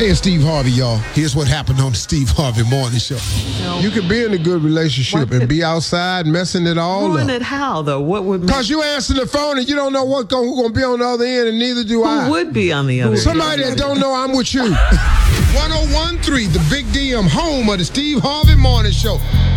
Hey, it's Steve Harvey, y'all. Here's what happened on the Steve Harvey Morning Show. You could be in a good relationship and be outside messing it all ruin up. it how, though? What would Because you answer the phone and you don't know who's going to be on the other end, and neither do I. Who would be on the other end? Somebody that don't know I'm with you. 1013, the Big DM, home of the Steve Harvey Morning Show.